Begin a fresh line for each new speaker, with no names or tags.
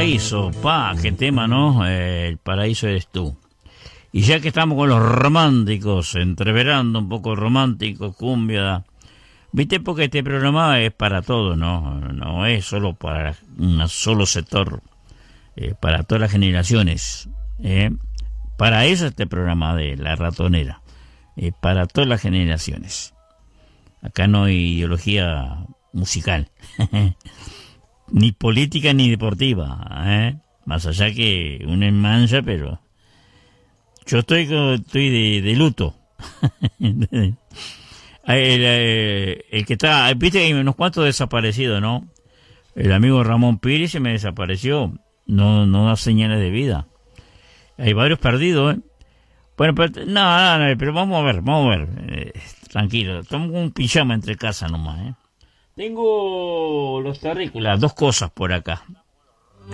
paraíso, qué tema, ¿no? El paraíso eres tú. Y ya que estamos con los románticos, entreverando un poco romántico, cumbia, viste, porque este programa es para todo, ¿no? No es solo para un solo sector, para todas las generaciones. Para eso este programa de La Ratonera, para todas las generaciones. Acá no hay ideología musical, ni política ni deportiva, más allá que una mancha, pero yo estoy de luto. El que está, viste que hay unos cuantos desaparecidos, ¿no? El amigo Ramón Pires se me desapareció, no da señales de vida. Hay varios perdidos, Bueno, pero no, pero vamos a ver, tranquilo, tomo un pijama entre casa nomás, Tengo los terrícolas, dos cosas por acá.